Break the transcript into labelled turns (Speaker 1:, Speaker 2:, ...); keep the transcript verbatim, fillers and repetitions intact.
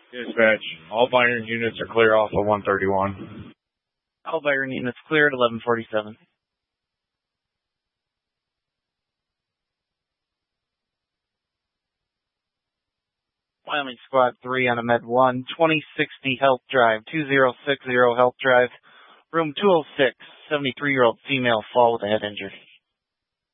Speaker 1: Dispatch, all Byron units are clear off of one thirty-one.
Speaker 2: All Byron units clear at eleven forty-seven. Wyoming Squad three on a Med one, twenty sixty Health Drive, two zero six zero Health Drive, room two oh six, seventy-three-year-old female fall with a head injury.